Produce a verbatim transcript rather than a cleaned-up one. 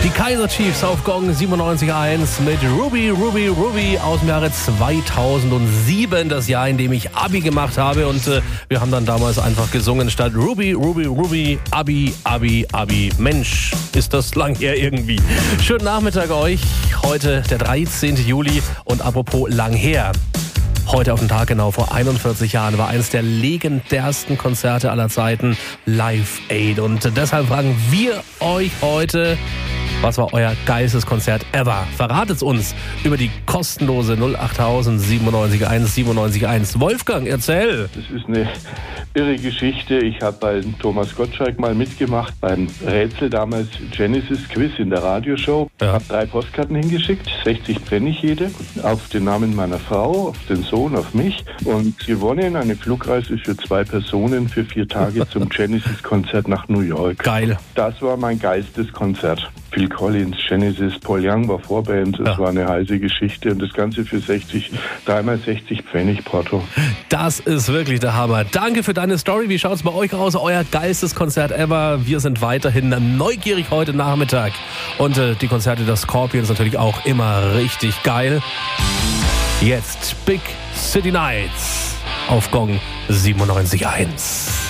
Die Kaiser Chiefs auf Gong siebenundneunzig Komma eins mit Ruby, Ruby, Ruby aus dem Jahre zweitausendsieben, das Jahr, in dem ich Abi gemacht habe. Und äh, wir haben dann damals einfach gesungen statt Ruby, Ruby, Ruby, Abi, Abi, Abi. Mensch, ist das lang her irgendwie. Schönen Nachmittag euch. Heute der dreizehnten Juli und apropos lang her. Heute auf den Tag genau vor einundvierzig Jahren war eines der legendärsten Konzerte aller Zeiten, Live Aid. Und deshalb fragen wir euch heute, was war euer geilstes Konzert ever? Verratet's uns über die kostenlose null acht tausend siebenundneunzig eins siebenundneunzig eins. Wolfgang, erzähl! Das ist eine irre Geschichte. Ich habe bei Thomas Gottschalk mal mitgemacht beim Rätsel damals Genesis Quiz in der Radioshow. Ich ja. habe drei Postkarten hingeschickt, sechzig Pfennig jede, auf den Namen meiner Frau, auf den Sohn, auf mich. Und gewonnen eine Flugreise für zwei Personen für vier Tage zum Genesis-Konzert nach New York. Geil. Das war mein geilstes Konzert. Phil Collins, Genesis, Paul Young war Vorband. Das ja. war eine heiße Geschichte. Und das Ganze für sechzig, dreimal sechzig Pfennig Porto. Das ist wirklich der Hammer. Danke für deine Story. Wie schaut's bei euch aus? Euer geilstes Konzert ever. Wir sind weiterhin neugierig heute Nachmittag. Und äh, die Konzerte der Scorpions natürlich auch immer richtig geil. Jetzt Big City Nights auf Gong siebenundneunzig Komma eins.